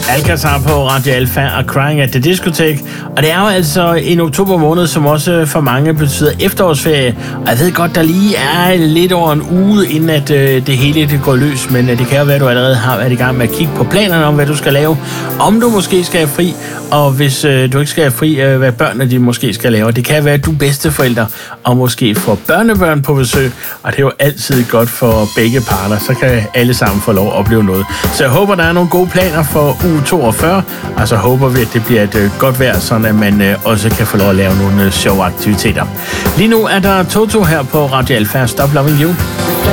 Alcazar på Radio Alfa og Crying at the Discotheque. Og det er jo altså en oktober måned, som også for mange betyder efterårsferie. Og jeg ved godt, der lige er lidt over en uge, inden at det hele det går løs. Men det kan jo være, at du allerede har været i gang med at kigge på planerne om, hvad du skal lave. Om du måske skal have fri, og hvis du ikke skal have fri, hvad børnene de måske skal lave. Det kan være, at du er bedsteforælder og måske får børnebørn på besøg. Og det er jo altid godt for begge parter. Så kan alle sammen få lov at opleve noget. Så jeg håber, der er nogle gode planer for uge 42, og så håber vi, at det bliver et godt vejr, sådan at man også kan få lov at lave nogle sjove aktiviteter. Lige nu er der Toto her på Radio Alfa. Stop Loving You.